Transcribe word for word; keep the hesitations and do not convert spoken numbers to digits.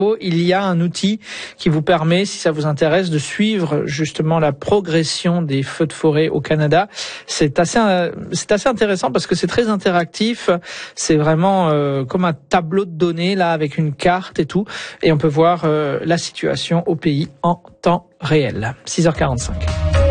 Il y a un outil qui vous permet, si ça vous intéresse, de suivre justement la progression des feux de forêt au Canada. C'est assez, c'est assez intéressant parce que c'est très interactif. C'est vraiment euh, comme un tableau de données là avec une carte et tout, et on peut voir euh, la situation au pays en temps réel. six heures quarante-cinq.